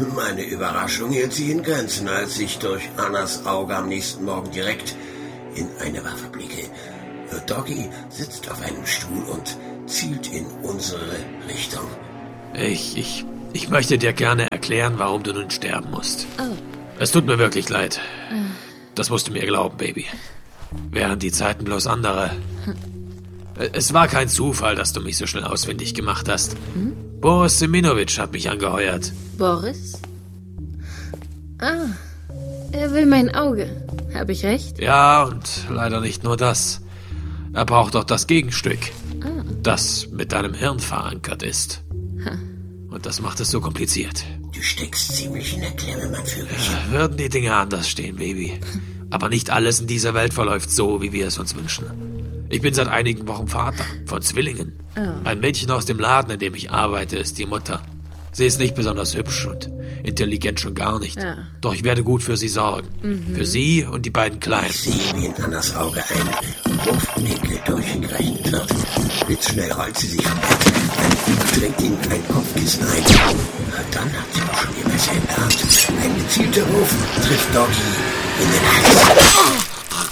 Meine Überraschung hielt sich in Grenzen, als ich durch Annas Auge am nächsten Morgen direkt in eine Waffe blicke. Doggy sitzt auf einem Stuhl und zielt in unsere Richtung. Ich möchte dir gerne erklären, warum du nun sterben musst. Oh. Es tut mir wirklich leid. Das musst du mir glauben, Baby. Wären die Zeiten bloß andere. Es war kein Zufall, dass du mich so schnell ausfindig gemacht hast. Boris Seminovic hat mich angeheuert. Boris? Ah, er will mein Auge. Habe ich recht? Ja, und leider nicht nur das. Er braucht auch das Gegenstück, das mit deinem Hirn verankert ist. Und das macht es so kompliziert. Du steckst ziemlich in der Klemme, mein Vögelchen. Würden die Dinge anders stehen, Baby. Aber nicht alles in dieser Welt verläuft so, wie wir es uns wünschen. Ich bin seit einigen Wochen Vater von Zwillingen. Ein Mädchen aus dem Laden, in dem ich arbeite, ist die Mutter. Sie ist nicht besonders hübsch und intelligent schon gar nicht. Ja. Doch ich werde gut für sie sorgen. Für sie und die beiden Kleinen. Ich sehe, wie in Annas Auge ein Wurfwinkel durchgerechnet wird. Blitzschnell rollt sie sich vom Bett. Ein Blick drängt in ein Kopfkissen ein. Dann hat sie auch schon ihr Messer in der Hand. Ein gezielter Wurf trifft Doggy in den Hals.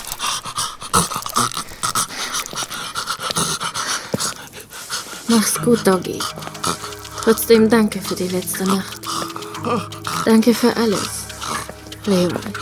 Mach's gut, Doggy. Trotzdem danke für die letzte Nacht. Danke für alles, Leroy.